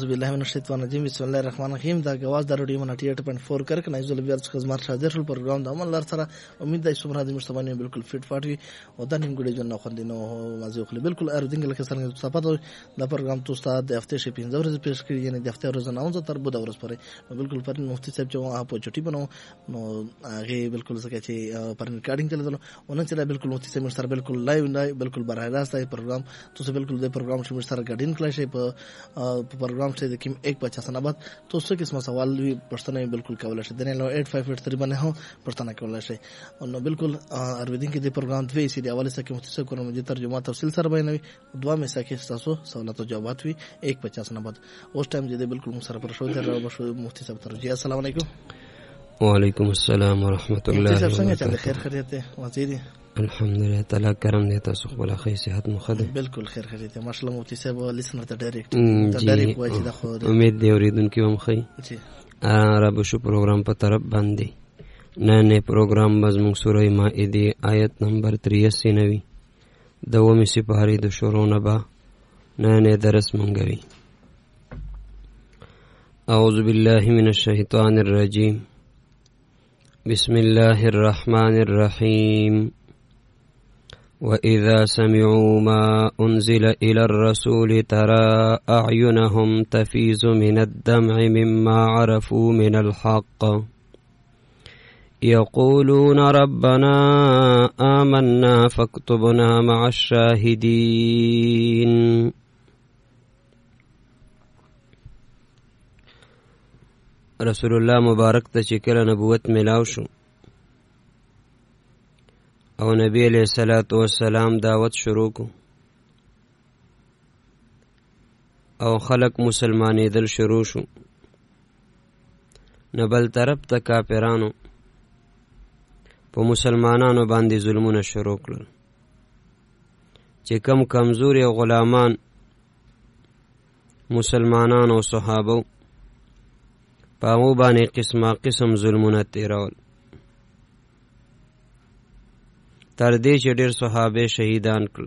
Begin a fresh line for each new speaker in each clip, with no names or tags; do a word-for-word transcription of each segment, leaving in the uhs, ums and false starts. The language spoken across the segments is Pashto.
اعوذ بالله من الشیطان الرجیم بسم الله الرحمن الرحیم. دا غواز د رادیو مناټی اټ پوینټ فور کرک نه زول بیا څخه زمار حاضر شول پروګرام د عمل لار سره امید د سمرا د مشتبانه بالکل فټ فاټي او د نیم ګډي جن خو دینو مازه خو بالکل اردنګ لکه څنګه صفات د پروګرام تو استاد د هفته شي پنځه ورځې پیش کړی یعنی د هفته ورځې نه تر بده ورځ پرې بالکل پر مفتي صاحب چې په چټي بنو نو هغه بالکل څنګه چې پر ریکارډینګ چلیدل ونه چې بالکل مفتي صاحب سره بالکل لایو نه بالکل برای راست دی پروګرام تو بالکل د پروګرام شمیر سره ګډین کړی شي په پروګرام چې د کیم एक पचास नबाद तो उससे किस्म सवाल भी पढ़ते बिल्कुल कवल देने लो एट फाइव एट थ्री बने हो पढ़ता कवल और बिल्कुल अरविंद के प्रोग्राम थे इसी हवाले से मुख्तसर को मुझे तर्जुमा तफसील सर भाई नवी दुआ में सके सो सवालत जवाब हुई एक पचास नबाद उस टाइम जे बिल्कुल सर पर शो कर मुफ्ती साहब तरजी अस्सलाम वालेकुम।
वालेकुम अस्सलाम व रहमतुल्लाह।
सब संगे चल खैर खैरियत है वजीर
الحمدلله تعالی کرم دې تاسو خپل خیر صحت مخده
بالکل خیر خیریت ماشاءالله مفتی صاحب لیسنر ته ډایرکټ ته ډایرکټ وایي دا خو
امید دی اوریدونکو هم خی
جی
عربو شو پروګرام په طرف باندې نه نه پروګرام مضمون سوره مائده آیت نمبر تریاسی نوي دومې سپاری د شروع نه با نه نه درس مونږوي. اعوذ بالله من الشیطان الرجیم بسم الله الرحمن الرحیم وَإِذَا سَمِعُوا مَا أُنزِلَ إِلَى الرَّسُولِ تَرَى أَعْيُنَهُمْ تَفِيضُ مِنَ الدَّمْعِ مِمَّا عَرَفُوا مِنَ الْحَقِّ يَقُولُونَ رَبَّنَا آمَنَّا فَاكْتُبْنَا مَعَ الشَّاهِدِينَ. رسول الله مبارک ته چې کله نبوت ملاو شو او نبی علیہ الصلوۃ والسلام دعوت شروع کو او خلق مسلمانېدل شروع شو نو بل طرف ته کافرانو په مسلمانانو باندې ظلمونه شروع کړل چې کم کمزوري او غلامان مسلمانانو او صحابه په هغو باندې قسمه قسم ظلمونه تیرول تر دې چې ډېر صحابه شهیدان کړل.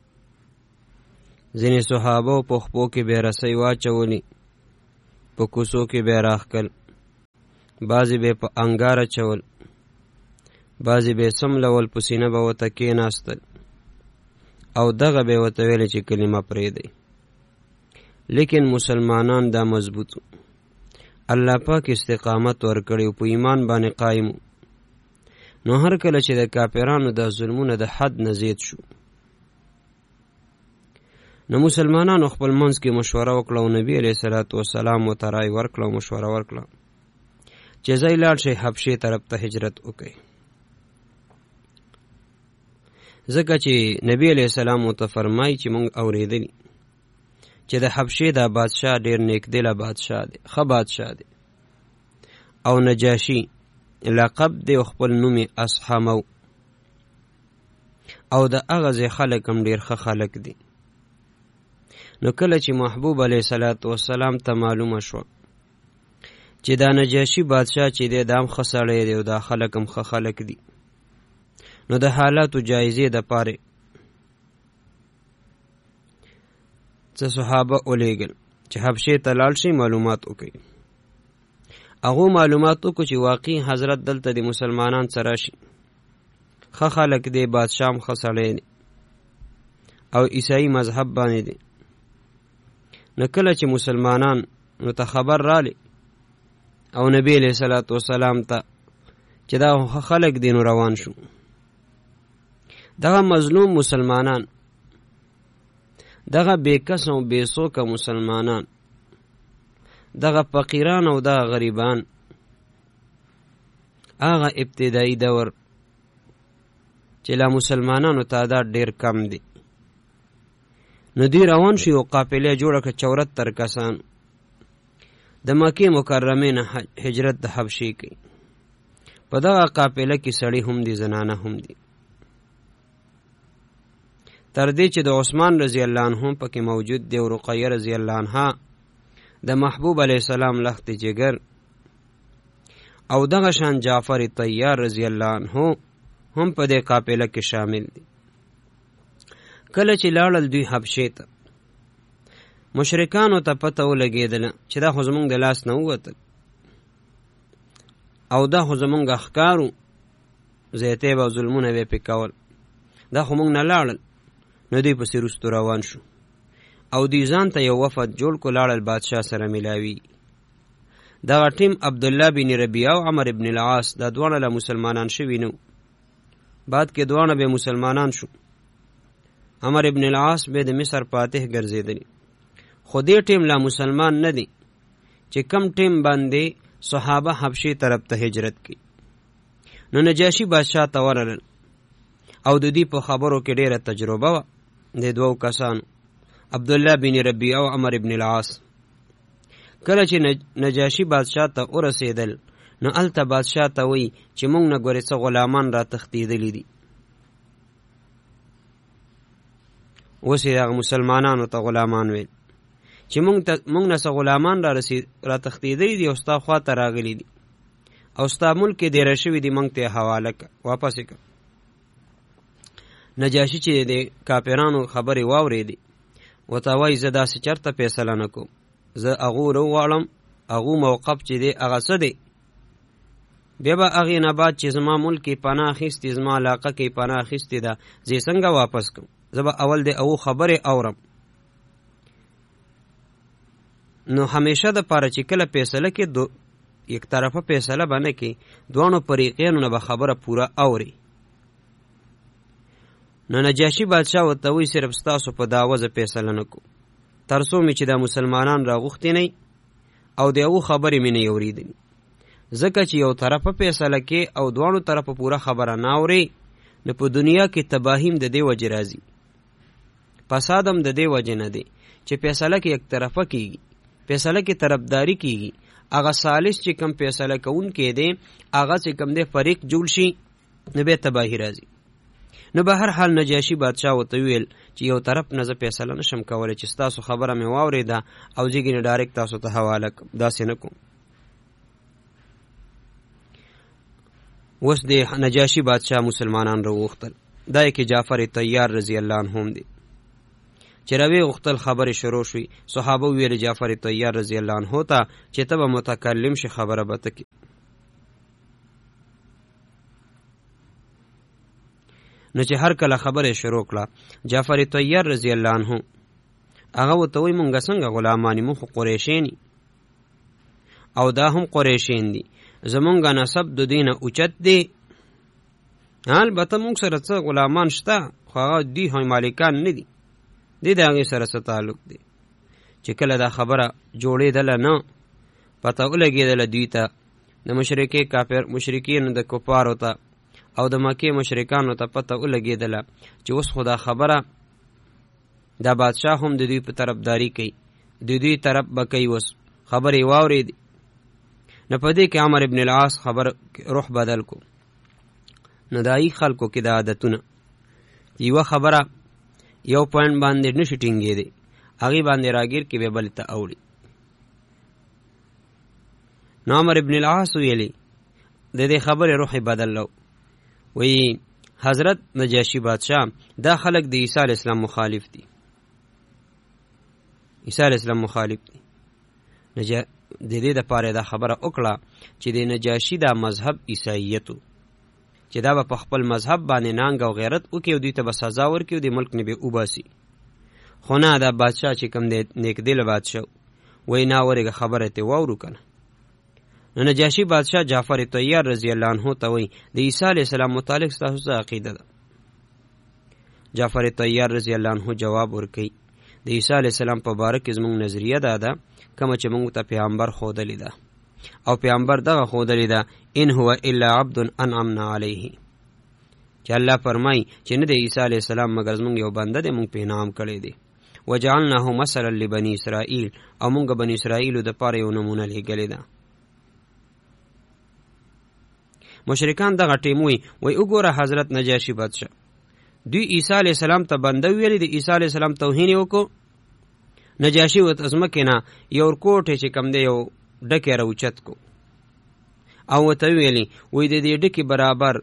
ځینې صحابه په خپو کې بې رسۍ واچولي په کوڅو کې به یې راښکل بعضې به یې په انګار اچول بعضې به یې سملول په سینه به ورته کېناستل او دغه به یې ورته ویلې چې کلمه پرېږدئ. لیکن مسلمانان دا مضبوط الله پاک استقامت ورکړی او په ایمان باندې قایم نو هر کله چې د کافرانو د ظلمونه د حد نه زیات شو نو مسلمانانو خپل منځ کې مشوره وکړه او نبی علیه الصلاۃ والسلام ورته رای ورکړه او مشوره ورکړه چې ځئ لاړ شئ حبشې طرف ته هجرت وکړئ. ځکه چې نبی علیه السلام ورته فرمایي چې موږ اورېدلي چې د حبشې دا بادشاه ډېر نیکدله بادشاه دی ښه بادشاه دی او نجاشي لقب دی او خپل نوم یې اصحمو او د هغه ځای خلک هم ډېر ښه خلک دي. نو کله چې محبوب علیه صلات وسلام ته معلومه شوه چې دا نجاشي بادشاه چې دی دا هم ښه سړی دی او دا خلک هم ښه خلک دي نو د حالاتو جایزې دپاره څه صحابه ولیږل چې حبشې ته لاړ شي معلومات وکړي. هغو معلومات وکړو چې واقعي حضرت دلته د مسلمانان سره راشي ښه خلک دی بادشاه هم ښه سړی دی او عیسائی مذهب باندې دی. نو کله چې مسلمانان نو ته خبر رالی او نبی علیه صلات وسلام ته چې دا ښه خلک دی نو روان شو. دغه مظلوم مسلمانان دغه بې کس او بې څوکه مسلمانان دغه فقیران او دغه غریبان هغه ابتدایي دور چې لا مسلمانانو تعداد ډېر کم دی نو دوی روان شي او قافله جوړه کړه چورتر کسان د مکې مکرمې نه هجرت د حبشې کوي. په دغه قافله کې سړي هم دي زنانه هم دي تر دې چې د عثمان رضی الله عنه پکې موجود دی او رقیه رضی الله عنها د محبوب علیه السلام لخت جگر او دغه شان جعفر طیار رضی الله عنه هم په دې قافله کې شامل دي. کله چې لاړل دوی حبشې ته مشرکانو ته پته ولګېدله چې دا خو زمونږ د لاس نه ووتل او دا خو زمونږ احکارو زیاتیب او ظلمونه به پې کول، دا خو مونږ نه لاړل. نو دوی پسې وروستو روان شو او دوی ځان ته یو وفد جوړ کړو، لاړل بادشاه سره میلاوي. دغه ټیم عبدالله بن ربیعه او عمر بن العاص دا دواړه له مسلمانان شوي نه، بعد کې دواړه به مسلمانان شو. عمر بن العاص به د مصر فاتح ګرځېدلی، خو دې ټیم لا مسلمان نه دی چې کم ټیم باندې صحابه حبشې طرف ته هجرت کړي. نو نجاشي بادشاه ته ورغلل او د دوی په خبرو کې ډېره تجربه وه د دوو کسانو، عبدالله بن ربیعه او عمر بن العاص. کله چې نجاشي بادشاه ته ورسېدل نو هلته بادشاه ته وایي چې موږ نه ګورې څه غلامان را تښتېدلي دي. اوس یې هغه مسلمانانو ته غلامان ویل چې موږ نه څه غلامان را را تښتېدلي دي او ستا خوا ته راغلي دي او ستا ملک کې دیره شوي دي، موږ ته یې حواله کړه، واپس یې کړه. نجاشي چې د کافرانو خبرې واورېدې ورته وایي زه داسې چېرته فیصله نه کوم، زه هغو وغواړم هغو موقف چې دی هغه څه دی، بیا به هغې نه بعد چې زما ملک کې پناه اخیستې، زما علاقه کې پناه اخیستې ده، زه یې څنګه واپس کړم؟ زه به اول د هغو خبرې اورم. نو همیشه دپاره چې کله فیصله کې دو یک طرفه فیصله به نه کې، دواړو فریقینو نه به خبره پوره اوري. نو نجاشي بادشاه ورته وایي صرف ستاسو په دعوه زه فیصله نه کوم، تر څو مې چې دا مسلمانان راغوښتي نه او د هغو خبرې مې نه یې اورېدلي. ځکه چې یو طرفه فیصله کې او دواړو طرفه پوره خبره نه اورې نو په دنیا کې تباهیم د دې وجې راځي، فساد هم د دې وجې نه دی چې فیصله کې یک طرفه کېږي، فیصله کې طرفداري کېږي. هغه ثالث چې کم فیصله کوونکی دی هغه چې کم دی فریق جوړ شي نو بیا تباهي راځي. نو به هر حال نجاشي بادشاه ورته وویل چې یو طرف نه زه فیصله نشم کولی چې ستاسو خبره مې واورېده او زه ګینې ډایرکټ تاسو ته حواله کړم، داسې نه کوم. اوس د نجاشي بادشاه مسلمانان راوغوښتل، دا یې کې جعفر طیار رضی الله عنه هم دی چې راویې غوښتل خبرې شروع شوي. صحابه وویل جعفر طیار رضی الله عنه ته چې ته به متکلم شي، خبره به ته کړې. نو چې هر کله خبره شروع کړه جعفر طیار رضی الله عنه هغه ورته وایي مونږ څنګه غلامان یو، مونږ خو قریشین او دا هم قریشین دي، زمونږ نسب د دوی نه اوچت دی، البته مونږ سره څه غلامان شته خو هغه دوی هم مالکان نه دي، دی د هغې سره څه تعلق دی. چې کله دا خبره جوړېدله نه پته ولګېدله دوی ته د مشرکې کافر مشرکینو د کفارو ته او د مکې مشرکانو ته پته ولګېدله چې اوس خو دا خبره دا بادشاه هم د دوی په طرفداري کوي، د دوی طرف به کوي. اوس خبرې واورېدې نو په دې کې عمر ابن العاص خبر روح بدل کو. نو دایي خلکو کې د عادتونه یوه خبره یو پوینټ باندې نشي ټینګېدی، هغې باندې راګیر کې به بلې ته اوړي. نو عمر ابن العاص ویلې د دې خبرې روح بدل لو، وی حضرت نجاشي بادشاه دا خلق د عیسی علیه السلام مخالف دي، عیسی علیه السلام مخالف دي. نجا د دې دپاره دا خبره وکړه چې د نجاشي دا مذهب عیساییت چې دا به په خپل مذهب باندې نانګ او غیرت وکړي او دوی ته به سزا ورکړي او د ملک نه به وباسي. خو نه دا بادشاه چې کوم دی نیک دله بادشاه وایي نه ورېږه خبره ترې واورو که نه. نو نجاشي بادشاه جعفر طیار رضی الله عنه ته وایي د عیسی علیه السلام متعلق ستاسو څه عقیده ده؟ جعفر طیار رضی الله عنه جواب ورکوي د عیسی علیه السلام په باره کې زموږ نظریه دا ده کومه چې موږ ته پیغمبر ښودلې ده او پیغمبر دغه ښودلې ده ان هو الا عبد انعمنا علیه، چې الله فرمایي چې نه د عیسی علیه السلام مګر زموږ یو بنده دی، موږ پې انعام کړی دی. وجعلناه مثلا لبني اسرائیل، او موږ بني اسرائیلو دپاره یو نمونه لېږلې ده. مشرکان دغه ټیم وی وی وګوره حضرت نجاشي بادشاه دوی عیسی علیه السلام ته بنده ویلې، د عیسی علیه السلام توهین یې وکړو. نجاشي ورته ځمکې نه یو کوټې چې کوم دی یو ډکې راوچت کو او ورته ویلې وی د دې ډکې برابر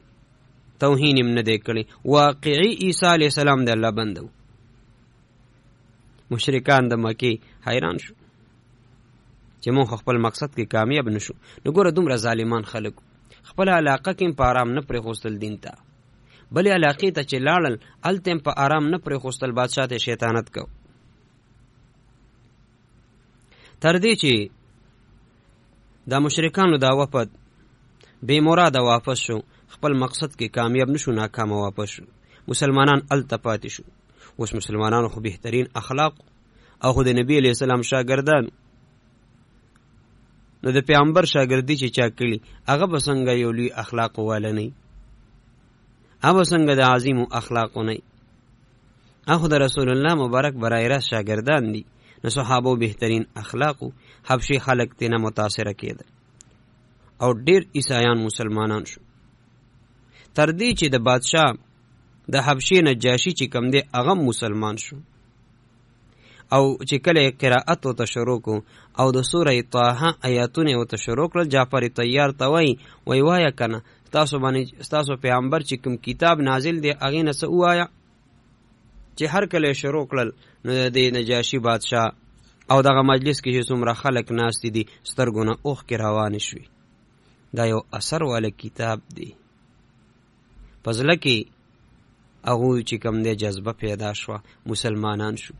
توهین یې نه دی کړی، واقعي عیسی علیه السلام د الله بنده و. مشرکان د مکې حیران شو چې مونږ خپل مقصد کې کامیاب نشو. نو ګوره دومره ظالمان خلک خپل علاقه کې په آرام نه پرېښوستل دین ته، بلې علاقې ته چې لاړل هلته هم په آرام نه پرېښوستل، بادشاه ته شیطانت کو. تر دې چې دا مشرکانو دا وفد بې مراده واپس شو، خپل مقصد کې کامیاب نشو، ناکامه واپس شو. مسلمانان هلته پاتې شو. اوس مسلمانانو خو بهترین اخلاق او خو د نبی علیه السلام شاګردان، نو د پیغمبر شاګردي چې چا کړي هغه به څنګه یو لوی اخلاق واله نه وي، هغه به څنګه د عظیمو اخلاقو نه وي، هغه خو د رسول الله مبارک برای راست شاګردان دي. نو صحابو بهترین اخلاقو، حبشي خلک تېنه متاثره کېدل او ډېر عیسایان مسلمانان شو. تر دې چې د بادشاه د حبشي نجاشي چې کم دی هغه مسلمان شو، او چې کله قرائت ورته شروع کو او د سوره طه آیاتونه ورته شروع کړل، جعفر طیار ته وایي وایي وایه که نه ستاسو باندې ستاسو پیغمبر چې کوم کتاب نازل دی هغې نه څه ووایه. چې هر کله شروع کړل نو د نجاشي بادشاه او دغه مجلس کې چې څومره خلک ناستې دي سترګو نه اوښکې روانې شوې. دا یو اثر والا کتاب دی، په زړه کې هغوی چې کوم دی جذبه پیدا شوه، مسلمانان شو.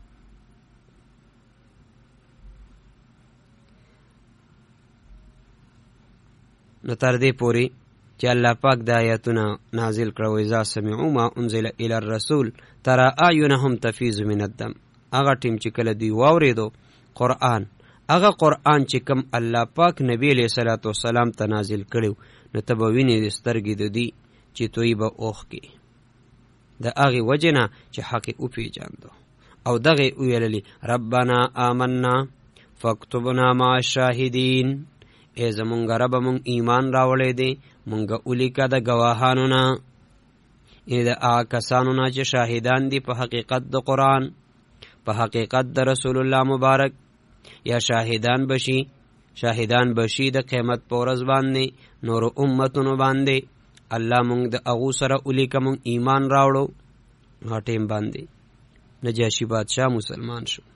نو تر دې پورې چې الله پاک د آیاتونه نازل کړه، وإذا سمعوا ما انزل الى الرسول ترى اعینهم تفیض من الدم. هغه ټیم چې کله دوی واورېدو قرآن، هغه قرآن چې کم الله پاک نبی علیه صلات وسلام ته نازل کړی، نو ته به وینې د سترګې د دوی چې توی به اوښکې، د هغې وجې نه چې حق یې وپېژاندو او دغې ویللي ربنا آمنا فاکتبنا مع الشاهدین. ای زمونږ ربه مونږ ایمان راوړی دی، مونږه ولیکه د ګواهانو نه، یعنې د هغه کسانو نه چې شاهدان دي په حقیقت د قرآن، په حقیقت د رسول الله مبارک، یا شاهدان بشي شاهدان بشي د قیامت په ورځ باندې نورو امتونو باندې. الله مونږ د هغو سره ولیکه مونږ ایمان راوړو. هغه ټیم باندې نجاشي بادشاه مسلمان شو.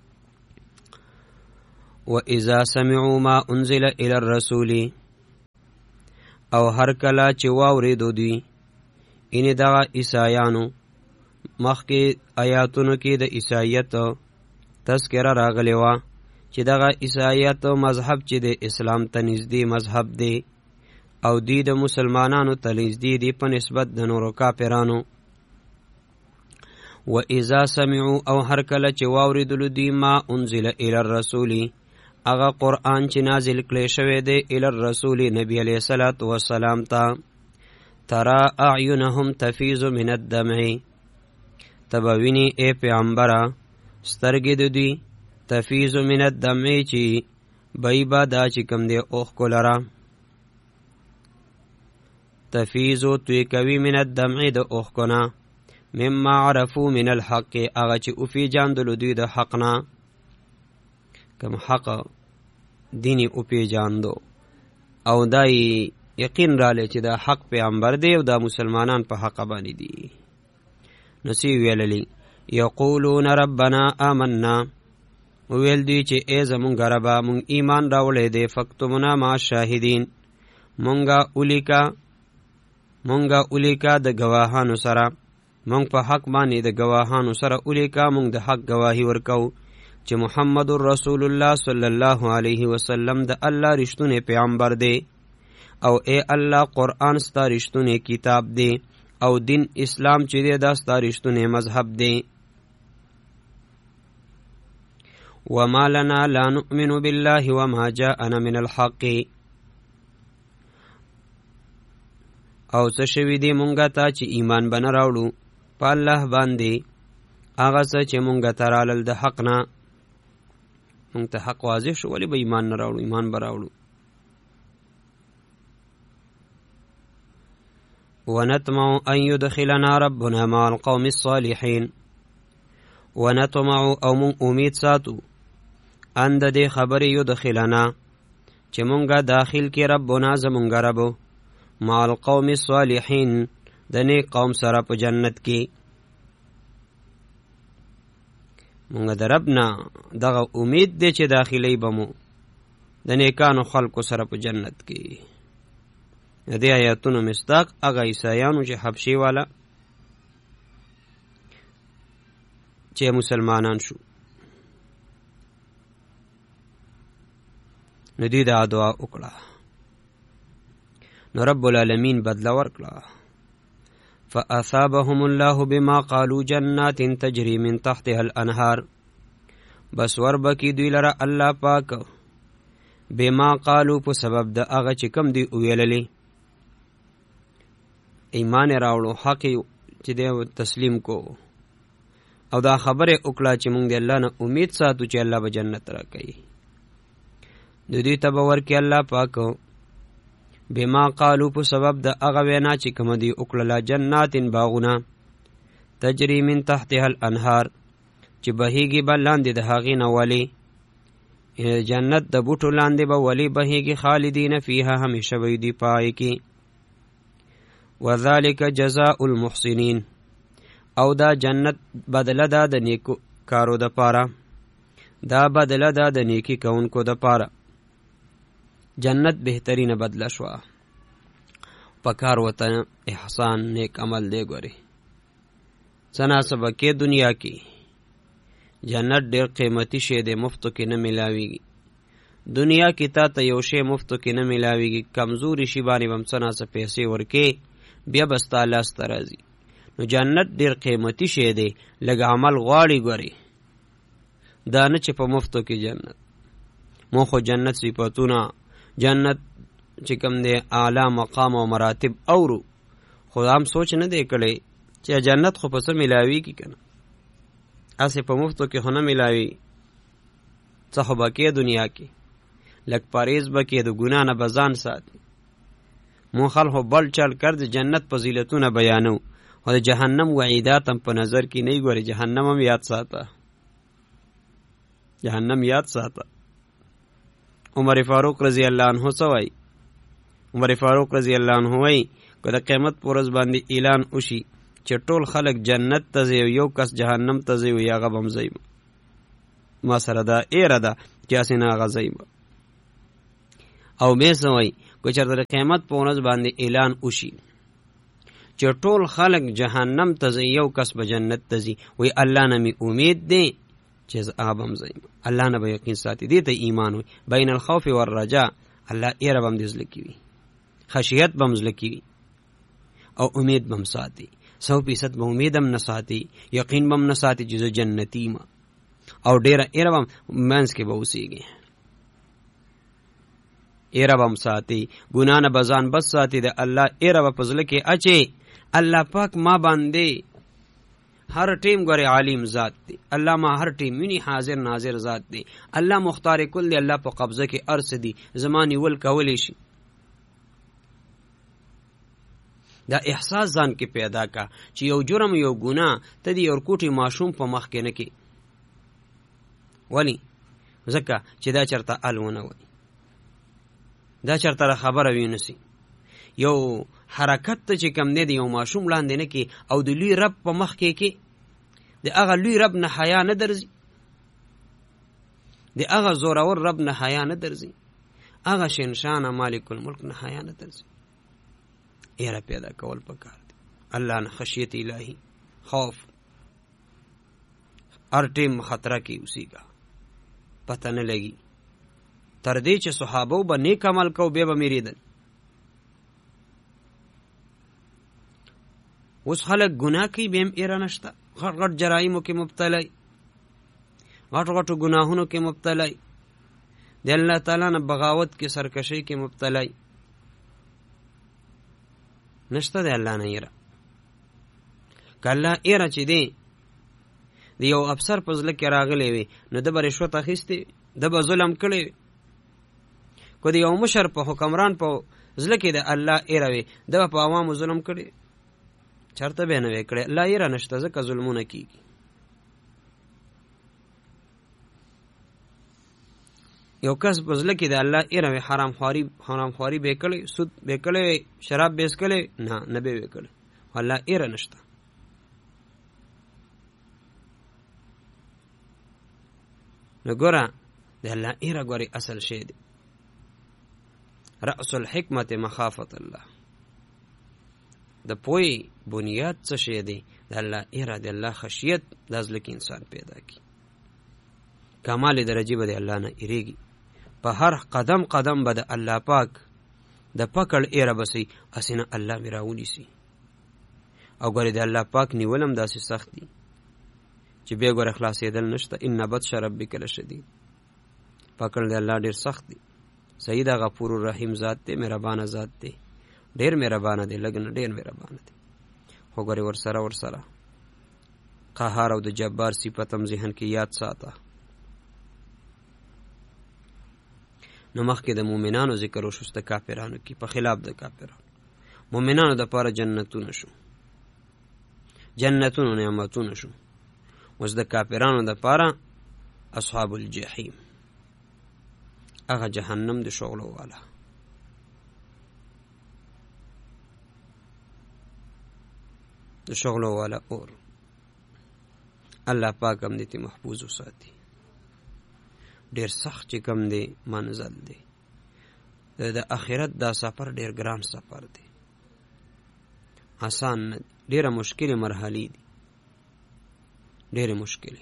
وَإِذَا سَمِعُوا مَا أُنزِلَ إِلَى الرَّسُولِ، او هر کله چې واورېدو دوی، اینې دغه عیسایانو مخکې آیاتونو کې د عیسایت تذکره راغلی وه چې دغه عیسایت مذهب چې د اسلام ته نږدې مذهب دی او دوی د مسلمانانو ته نږدې دي په نسبت د نورو کافرانو. وَإِذَا سَمِعُوا او هر کله چې واورېدلو دوی ما انزل إِلى الرَّسُولِ، هغه قرآن چې نازل کړی شوی دی إِلى الرَّسُولِ نبی علیه الصلاة والسلام ته، ترى اعینهم تفیض من الدمع، ته به وینې ای پیغمبره سترګې د دوی تفیض من الدمع چې بی به دا چې کوم دی اوښکو لره، تفیض توی کوي من الدمع د اوښکو نه، مما عرفو من الحق، هغه چې وپېژاندلو دوی د حق نه، کوم حق دین یې وپېژاندو او دا یې یقین رالی چې دا حق پیغمبر دی او دا مسلمانان په حق باندې دي. نو سی ویللی یقولون ربنا آمنا، ویل دوی چې ای زمونږ ربه مونږ ایمان راوړی دی، فاکتبنا مع الشاهدین، مونږه ولیکه مونږه ولیکه د ګواهانو سره، مونږ په حق باندې د ګواهانو سره ولیکه، مونږ د حق ګواهي ورکو چې محمد رسول الله صلی الله علیه وسلم د الله رښتونی پیغمبر دی، او ای الله قرآن ستا رښتونی کتاب دی، او دین اسلام چې دی دا ستا رښتونی مذهب دی. وما لنا لا نؤمن بالله وما جاءنا من الحق، او څه شوي دی مونږه ته چې ایمان به نه راوړو په الله باندې هغه څه چې مونږه ته رالل د حق نه. مونږ ته حق واضح شو، ولې به ایمان نه راوړو؟ ایمان به راوړو. ونطمع ان يدخلنا ربنا مع القوم الصالحين، ونطمع او مون امید ساتو ان د دې خبرې يدخلنا چې مونږه داخل کې ربنا زمونږ رب مع القوم الصالحين د نیک قوم سره په جنت کې. مونږ د رب نه دغه امید دی چې داخلي به مو د نیکانو خلکو سره په جنت کې. د دې آیاتونو مصداق هغه عیسایانو چې حبشې والا چې مسلمانان شو، نو دوی دا دعا وکړه، نو رب العالمین بدله ورکړه. فاصابهم الله بما قالوا جنات تجري من تحتها الانهار، بس وربکی دوی لره الله پاک بما قالوا په سبب د هغه چې کم دی ویللی، ایمان راوړو، حق چې دی تسلیم کو، او دا خبره وکړه چې موږ د الله نه امید ساتو چې الله به جنت راکړي. د دوی ته به ورکړي الله پاک بما قالوا په سبب د هغه وینا چې کوم دی وکړله، جنات باغونه تجري من تحتها الانهار چې بهیږي به لاندې د هغې نه ولي، جنت د بوټو لاندې به ولي بهیږي، خالدین فیها همیشه به دوی پای کې. وذلک جزاء المحسنین، او دا جنت بدله ده د نیکو کارو د پاره، دا بدله ده د نیکی کوونکو د پاره. جنت بهترینه بدله شوه، پکار وطن احسان نیک عمل دی. ګوري څناسبه کې دنیا کې جنت ډیر قیمتي شی دی، مفتو کې نه ملاویږي. دنیا کې تا ته یو شی مفتو کې نه ملاویږي، کمزوري شی باندې هم څناسه پیسې ورکې بیا بستا لاس ته راځي. نو جنت ډیر قیمتي شی دی، لږ عمل غواړي. ګوري دا نه چې په مفتو کې جنت، مو خو جنت صفاتونه جنت چې کوم دی اعلی مقام او مراتب اورو، خو هم سوچ نه دی کړی چې جنت خو په څه ملاویږي که نه، هسې په مفتو کې خو نه ملاوي. څه خو به کې دنیا کې لږ پرهیز به کې، د ګناه نه به ځان ساتي. مو خلکو بل چل کرد جنت فضیلتونه بیانو، خو د جهنم وعیدات هم په نظر کې نه ګوري. جهنم هم یاد ساته، جهنم یاد ساته. عمر فاروق رضی الله عنه څه وایي؟ عمر فاروق رضی الله عنه وایي که د قیامت په ورځ باندې اعلان وشي چې ټول خلک جنت ته ځي او یو کس جهنم ته ځي، وایي هغه به هم ځي. ما سره دا ایره ده چې هسې نه هغه ځي. او بیا څه وایي؟ که چېرته د قیامت په ورځ باندې اعلان وشي چې ټول خلک جهنم ته ځي، یو کس به جنت ته ځي، وایي الله نه مې امید دی چې زه هغه به هم ځم. الله نه به یقین ساتي. دې ته ایمان وایي. بین الخوف والرجا، الله ایره به هم دې زړه کې وي، خشیت به هم زړه کې وي، او امید به هم ساتي. سو فیصد به امید هم نه ساتي، یقین به هم نه ساتي چې زه جنتي یم، او ډېره ایره به هم منځ کې به اوسېږي. ایره به هم ساتي، ګناه نه به ځان بس ساتي. د الله ایره به په زړه کې اچي. الله پاک ما باندې هر ټیم ګورې عالم ذات دی، الله ما هر ټیم ویني، حاضر ناظر ذات دی، الله مختار کل دی، الله په قبضه کې ارس دی، زما نیول کولی شي. دا احساس ځان کې پیدا کا چې یو جرم یو ګناه ته د یو کوټي ماشوم په مخ کې نه کې، ولی ځکه چې دا چرته الونه وي، دا چرته خبره وینسي. یو حرکت ته چې کم نه دی یو ماشوم لاندې نه کې، او د لوی رب په مخ کې کې د هغه لوی رب نه حیا نه درځي، د هغه زورور رب نه حیا نه درځي، هغه شینشانه مالک الملک نه حیا نه درځي. ایره پیدا کول پکار دی. الله نه خشیت الهی، خوف، هر ټیم خطره کې اوسېږه، پته نه لګي. تر دې چې صحابو به نیک عمل کو بیا به میریدل. اوس خلک ګناه کوي بیا هم ایره نشته، غټ غټ جرایمو کې مبتلا وي، غټ غټو ګناهونو کې مبتلا وي، د الله تعالی نه بغاوت کې سرکشۍ کې مبتلا وي. نشته د الله نه ایره. که الله ایره چې دی د یو افسر په زړه کې راغلی وي، نو ده به رشوت اخیستی، ده به ظلم کړی وي. که د یو مشر په حکمران په زړه کې د الله ایره وي، ده به په عوامو ظلم کړی، چرته به نه وی کړی. الله ایره نشته، ځکه ظلمونه کېږي. یو کس په زړه کې د الله ایره وي، حرام خواري حرام خواري به یې کړی، سود به یې کړی، شراب به یې څښلی، نه نه به یې کړی. الله ایره نشته. نو ګوره د الله ایره ګورې اصل شی دی. رأس الحکمت مخافت الله، د پوی بنیاد څه شی دی؟ د الله ایره، د الله خشیت. دا زړه کې انسان پیدا کی، کمال درجه به د الله نه ایریږي. په هر قدم قدم به د الله پاک د پکړ ایره بسی اسنه الله میرا ونیسی. او ګوره د الله پاک نیولم داسې سخت دی چې به ګوره خلاصېدل نشته. ان بطش ربک لشدید، پکړ د الله ډیر سخت دی. سید غفور الرحیم ذات دی، مهربان ذات دی، ډیر مهربان دی، لګن ډیر مهربان دی. خو ګوره ور سره ور سره قهار او د جبار صفاتم ذهن کې یاد ساته. نو مخکې د مؤمنانو ذکر وشو، د کافرانو کې په خلاف د کافرانو. مؤمنانو د پاره جنتونه شو، جنتونو نعمتونه شو. اوس د کافرانو د پاره اصحاب الجحیم، هغه جهنم د شغلو والا. د شغلو والا اور الله پاک هم دې محفوظ وساتي. ډیر سخت چې کم دی منزل دی. د آخرت دا سفر ډیر ګران سفر دی، آسان نه. ډیره مشکل مرحله دي، ډیره مشکل.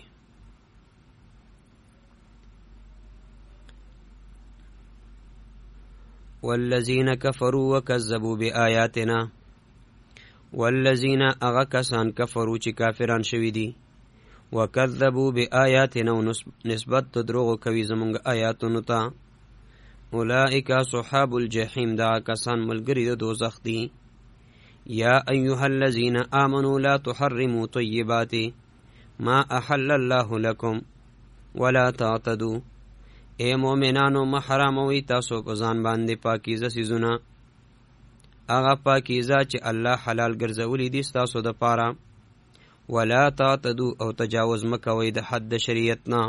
والذین کفروا وکذبوا بآیاتنا، والذین اغا کسان کفروا چې کافران شوی دي، وکذبوا بآیاتنا و نسبت دروغ کوي زمونږ آیاتونو ته، اولئک صحاب الجحیم، دا کسان ملګری د دوزخ دي. یا ایها الذین آمنوا لا تحرموا طیبات ما احل الله لكم ولا تعتدوا، اے مومنانو محرموي تاسو په ځان باندې پاکیزه سيزونه، هغه پاکیزه چې الله حلال ګرځولې دي تاسو د پاره. ولا تعتدوا، او تجاوز مکوئ د حد شریعت نه،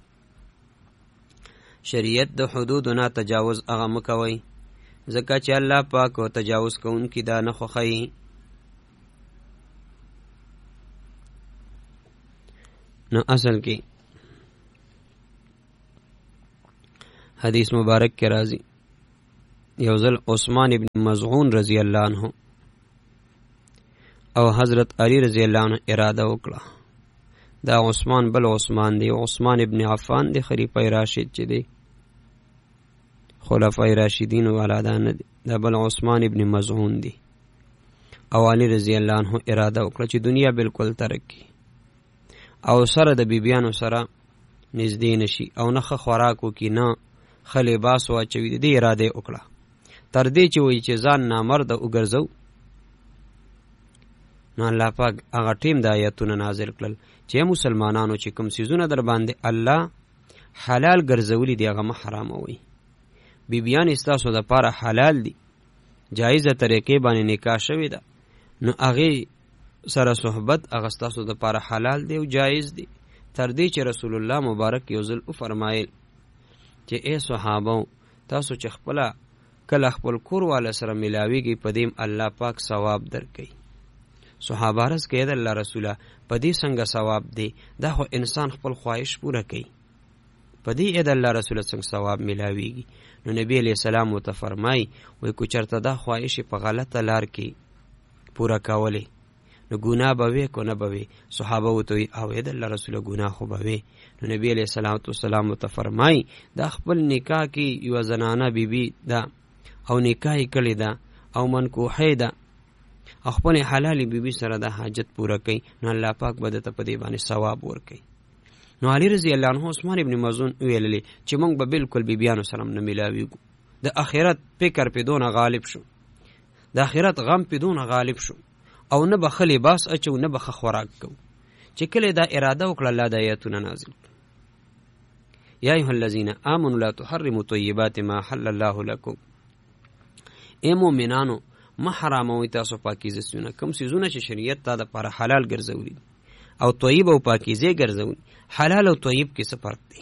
شریعت د حدود نه تجاوز هغه مکوئ، ځکه چې الله پاک او تجاوز کوونکی دا نه خوښوي. نو اصل کې حدیث مبارک کې راځي، یو ځل عثمان ابن مزعون رضی الله عنه او حضرت علی رضی الله عنه اراده وکړه. دا عثمان بل عثمان دی، عثمان ابن عفان دی، خلیفہ راشد چې دی، خلفای راشدین والا دا نه دی، دا بل عثمان ابن مزعون دی. او علی رضی الله عنه اراده وکړه چې دنیا بالکل ترک کی او سره د بیبیانو سره نږدې نشي او نه خوراکو کی نه خلی باس واچوي. د اراده وکړه تر دې چې وایي چې ځان نامرده وګرځو. نو الله پاک هغه ټیم د آیتونه نازل کړل چې مسلمانانو چې کوم سيزونه در باندې الله حلال ګرځولي دي هغه حراموي. بیبیان استاسو د پاره حلال دي، جایزه طریقې باندې نکاح شوی ده، نو هغه سره صحبت هغه استاسو د پاره حلال دی او جایز دی. تر دې چې رسول الله مبارک یو ځل فرمایل چې اے صحابه تاسو چې خپل کله خپل کور والا سره ملاویږي په دې الله پاک ثواب درکړي. صحابه عرض کړه د الله رسوله په دې څنګه ثواب دی؟ دا خو انسان خپل خواهش پوره کوي، په دې د الله رسوله څنګه ثواب ملاویږي؟ نو نبی علیہ السلام مت فرمای وای کو چرته دا خواهش په غلطه لار کې پوره کولې نو ګناه به وي کو نه به وي. صحابه وته او د الله رسوله ګناه خو به وي. نو نبی علیہ الصلوۃ والسلام مت فرمای دا خپل نکاح کې یو زنانه بیبي دا او نکاح کړي دا او منکوحه ده خپل حلال بیبي سره د حاجت پوره کوي، نو الله پاک به ته په دې باندې ثواب ورکړي. نو علی رضی الله عنه عثمان ابن مزعون ویللی چې موږ به بالکل بیبیانو سره نه ملاویږو. د اخرت فکر په دون غالب شو، د اخرت غم په دون غالب شو او نه به خلی باس اچو نه به خوراک کو. چې کله دا اراده وکړه الله د آیاتونه نازل یا ایها الذین آمنوا لا تحرموا طیبات ما حل الله لكم، اے مومنانو ما حراموي تاسو پاکیزه سونه کوم سيزونه چې شریعت ته د پر حلال ګرځولي او طیب او پاکیزه ګرځولي. حلال او طیب کې څه فرق دی؟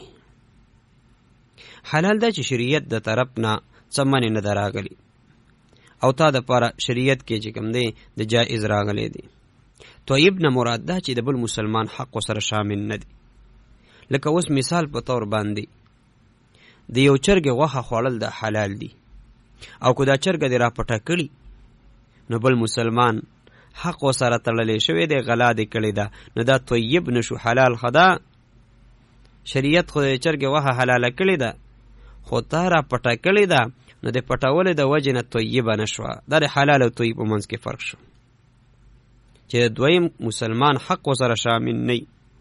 حلال دا چې شریعت د طرف نه څمن نه دراغلي او تا د پر شریعت کې چې کوم دی د جائز راغلي دي. طیب نه مراد دا چې د بل مسلمان حق سره شامل نه دي، لکه اوس مثال په طور باندې د یو چرګ غوښه خوړل د حلال دي او که دا چرګ دې را پټه کړي نو بل مسلمان حق وسره تړلی شوی دی غلا دې کړې ده نو دا طیب نشو حلال خدا شریعت خو د چرګ غوښه حلاله کړې ده خو تا را پټه کړې ده نو د پټولې د وجې نه طیبه نه شوه دا د حلال او طیب په منځ کې فرق شو چې د دویم مسلمان حق وسره شامل نه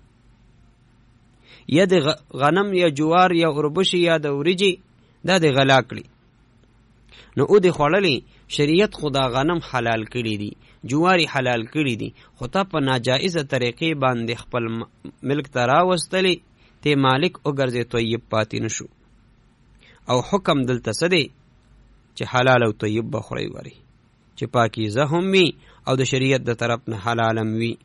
یا د غنم یا جوار یا اوربشي یا د وریجې دا د غلا کړي نو او د خوړلې شریعت خو دا غنم حلال کړي دي جواری حلال کړي دي خو تا په ناجایزه طریقې باندې خپل ملک ته راوستلې ته مالک وګرځې طیب پاتې نشو او حکم دلته څه دی چې حلال او طیب به خورئ وري چې پاکیزه هم وي او د شریعت د طرف نه حلال هم وي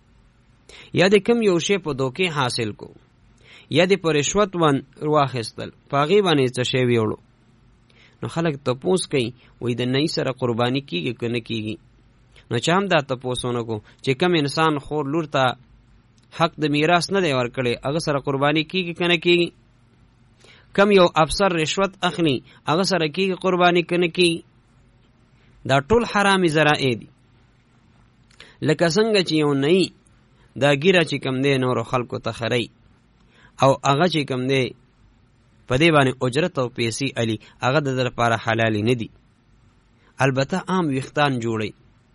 یا د کم یو شی په دوکې حاصل کو یا د په رشوت ون واخیستل په هغې باندې څه شی ویوړو نو خلک تپوس کوي وایي د نی سره قرباني کېږي که نه کېږي نو چې هم دا تپوس ونه کو چې کم انسان خور لور ته حق د میراث نه دی ورکړی هغه سره قرباني کېږي که نه کېږي کم یو افسر رشوت اخلي هغه سره کېږي قرباني که نه کېږي دا ټول حرامي ذرائع دي لکه څنګه چې یو نی دا ګیره چې کم دی نورو خلکو ته خرئ او هغه چې کم دی په دې باندې اجرت او پیسې علي هغه د ده لپاره حلالې نه دي البته عام ویښتان جوړوي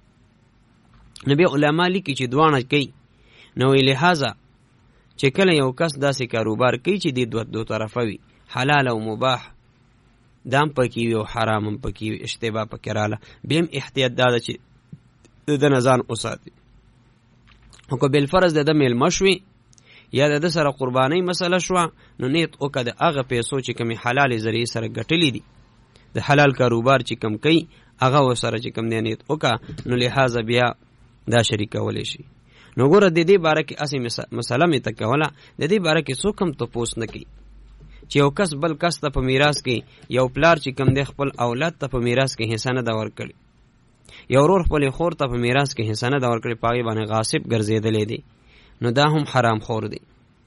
نو بیا علما لیکي چې دواړه کوي نو لہذا چې کله یو کس داسې کاروبار کوي چې د دو, دو طرفه وي حلال او مباح دام پکې وي او حرام هم پکې وي اشتباه پکې راله بیا هم احتیاط دا ده چې د ده نه ځان وساتي خو که بالفرض د ده میلمه شوي یا د ده سره قربانۍ مسله شوه نو نیت وکړه د هغه پیسو چې کومې حلالې ذریعې سره ګټلې دي د حلال کاروبار چې کم کوي هغه ورسره چې کم دی نیت وکړه نو لحاظه بیا دا شریکولی شي نو ګوره د دې باره کې اسې مسله مې ته کوله د دې باره کې څوک هم تپوس نه کوي چې یو کس بل کس ته په میراث کې یو پلار چې کم دی خپل اولاد ته په میراث کې حصه نه ده ورکړې یو ورور خپلې خور ته په میراث کې حصه نه ده ورکړې په هغې باندې غاصب ګرځېدلی دی نو دا هم حرام خور دی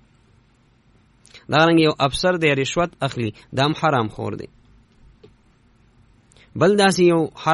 دارنګ یو افسر دی رشوت اخلي دا هم حرام خور دی بل داسې یو